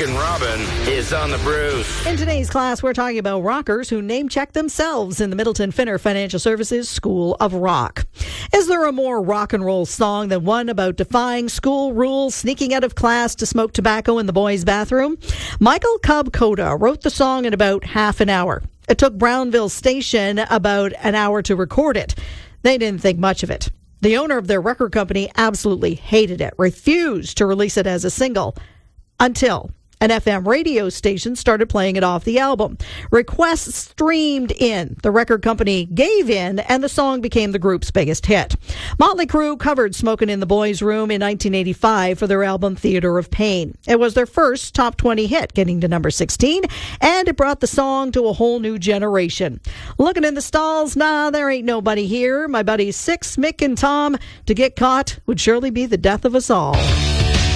and Robin is on the Bruce. In today's class, we're talking about rockers who name-check themselves in the Middleton Finner Financial Services School of Rock. Is there a more rock and roll song than one about defying school rules, sneaking out of class to smoke tobacco in the boys' bathroom? Michael Cobb-Coda wrote the song in about half an hour. It took Brownville Station about an hour to record it. They didn't think much of it. The owner of their record company absolutely hated it, refused to release it as a single, until an FM radio station started playing it off the album. Requests streamed in. The record company gave in, and the song became the group's biggest hit. Motley Crue covered Smokin' in the Boys' Room in 1985 for their album Theater of Pain. It was their first top 20 hit, getting to number 16, and it brought the song to a whole new generation. Looking in the stalls, nah, there ain't nobody here. My buddies Six, Mick, and Tom, to get caught would surely be the death of us all.